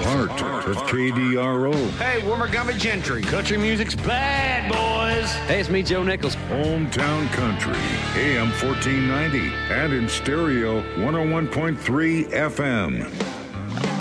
Part of KDRO. Hey, we're Montgomery Gentry. Country music's bad, boys. Hey, it's me, Joe Nichols. Hometown Country, AM 1490, and in stereo 101.3 FM.